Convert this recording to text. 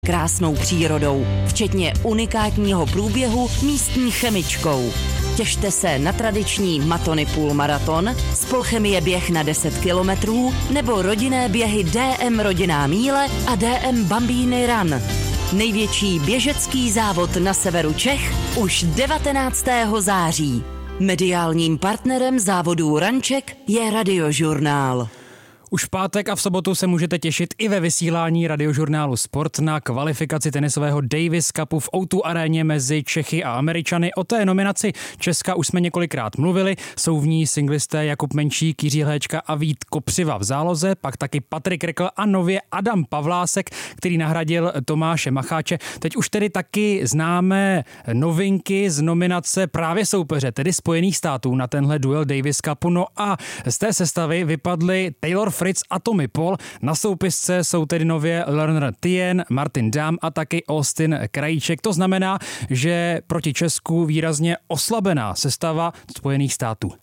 krásnou přírodou, včetně unikátního průběhu místní chemičkou. Těšte se na tradiční Matony půlmaraton, Spolchemie běh na 10 kilometrů nebo rodinné běhy DM Rodinná míle a DM Bambíny Run. Největší běžecký závod na severu Čech už 19. září. Mediálním partnerem závodů Ranček je Radiožurnál. Už v pátek a v sobotu se můžete těšit i ve vysílání Radiožurnálu Sport na kvalifikaci tenisového Davis Cupu v O2 aréně mezi Čechy a Američany. O té nominaci Česka už jsme několikrát mluvili. Jsou v ní singlisté Jakub Menšík, Jiří Hléčka a Vít Kopřiva v záloze, pak taky Patrik Rekl a nově Adam Pavlásek, který nahradil Tomáše Macháče. Teď už tedy taky známe novinky z nominace právě soupeře, tedy Spojených států na tenhle duel Davis Cupu. No a z té sestavy vypadly Taylor Fritz a Tommy Paul. Na soupisce jsou tedy nově Lerner Tien, Martin Damm a taky Austin Krajíček. To znamená, že proti Česku výrazně oslabená sestava Spojených států.